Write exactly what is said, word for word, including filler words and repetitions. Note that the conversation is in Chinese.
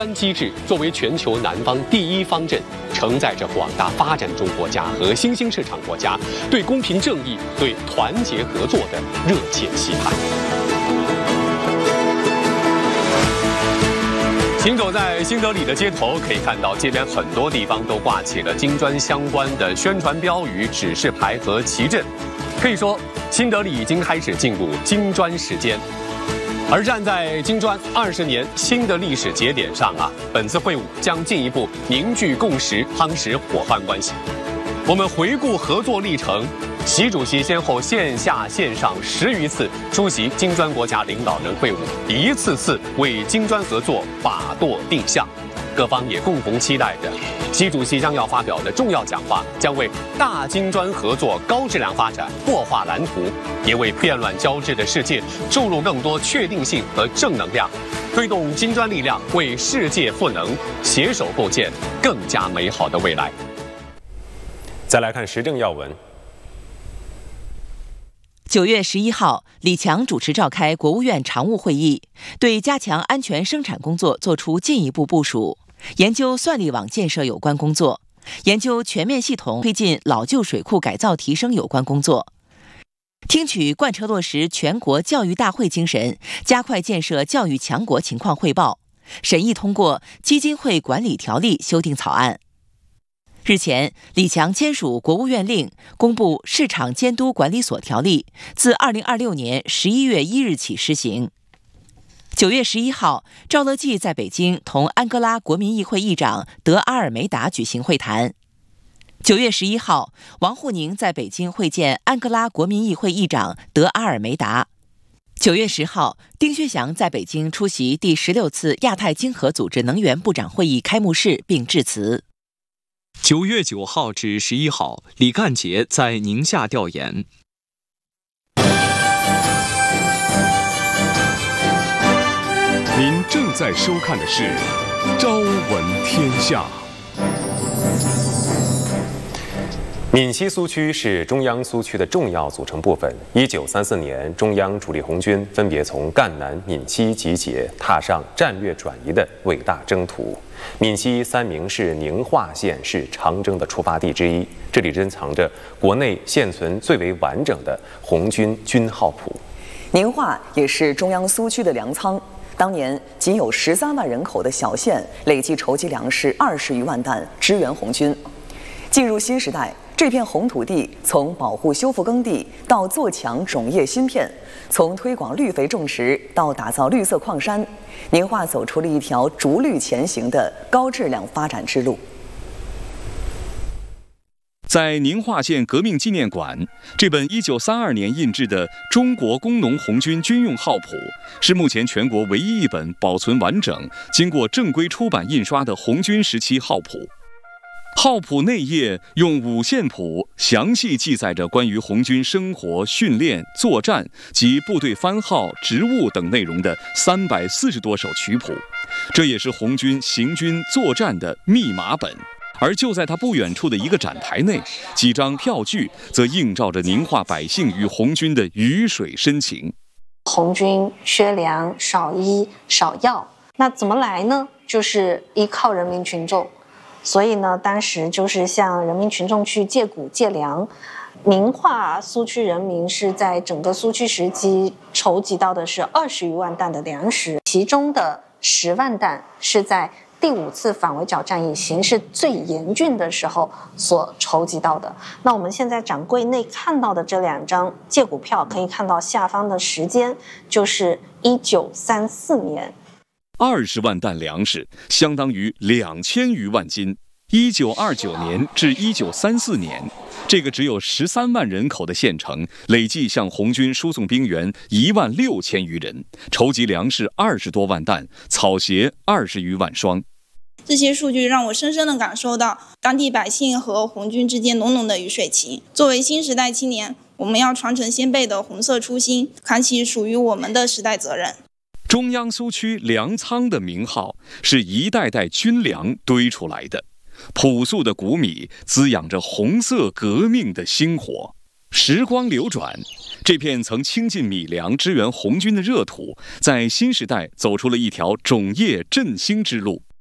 机制作为全球南方第一方阵，承载着广大发展中国家和新兴市场国家对公平正义、对团结合作的热切期盼。行走在新德里的街头，可以看到街边很多地方都挂起了金砖相关的宣传标语、指示牌和旗阵。可以说，新德里已经开始进入金砖时间。而站在金砖二十年新的历史节点上啊，本次会晤将进一步凝聚共识，夯实伙伴关系。我们回顾合作历程，习主席先后线下线上十余次出席金砖国家领导人会晤，一次次为金砖合作把舵定向。各方也共同期待着习主席将要发表的重要讲话，将为大金砖合作高质量发展擘画蓝图，也为变乱交织的世界注入更多确定性和正能量，推动金砖力量为世界赋能，携手构建更加美好的未来。再来看时政要闻。 九月十一号，李强主持召开国务院常务会议，对加强安全生产工作作出进一步部署，研究算力网建设有关工作，研究全面系统推进老旧水库改造提升有关工作，听取贯彻落实全国教育大会精神，加快建设教育强国情况汇报，审议通过基金会管理条例修订草案。日前，李强签署国务院令，公布市场监督管理所条例，自二零二六年十一月一日起施行。九月十一号，赵乐际在北京同安哥拉国民议会议长德阿尔梅达举行会谈。九月十一号，王沪宁在北京会见安哥拉国民议会议长德阿尔梅达。九月十号，丁薛祥在北京出席第十六次亚太经合组织能源部长会议开幕式并致辞。 九月九号至十一号，李干杰在宁夏调研。 您正在收看的是《朝闻天下》。 闽西苏区是中央苏区的重要组成部分。一九三四年，中央主力红军分别从赣南、闽西集结，踏上战略转移的伟大征途。闽西三明市宁化县是长征的出发地之一，这里珍藏着国内现存最为完整的红军军号谱。 宁化也是中央苏区的粮仓，当年仅有十三万人口的小县，累计筹集粮食二十余万担，支援红军。进入新时代，这片红土地从保护修复耕地到做强种业芯片，从推广绿肥种植到打造绿色矿山，宁化走出了一条逐绿前行的高质量发展之路。 在宁化县革命纪念馆，这本一九三二年印制的《中国工农红军军用号谱》是目前全国唯一一本保存完整、经过正规出版印刷的红军时期号谱。号谱内页用五线谱详细记载着关于红军生活、训练、作战及部队番号、职务等内容的三百四十多首曲谱，这也是红军行军作战的密码本。而就在它不远处的一个展台内，几张票据则映照着宁化百姓与红军的鱼水深情。 红军缺粮、少医、少药，那怎么来呢？就是依靠人民群众。所以呢，当时就是向人民群众去借谷借粮。宁化苏区人民是在整个苏区时期筹集到的是二十余万担的粮食，其中的十万担是在第五次反围剿战役形势最严峻的时候所筹集到的。那我们现在展柜内看到的这两张借谷票，可以看到下方的时间就是一九三四年。 二十万担粮食相当于两千余万斤。一九二九年至一九三四年，这个只有十三万人口的县城，累计向红军输送兵员一万六千余人，筹集粮食二十多万担，草鞋二十余万双。 这些数据让我深深地感受到当地百姓和红军之间浓浓的鱼水情。作为新时代青年，我们要传承先辈的红色初心，扛起属于我们的时代责任。 中央苏区粮仓的名号是一代代军粮堆出来的，朴素的谷米滋养着红色革命的星火。 时光流转，这片曾倾尽米粮支援红军的热土，在新时代走出了一条种业振兴之路。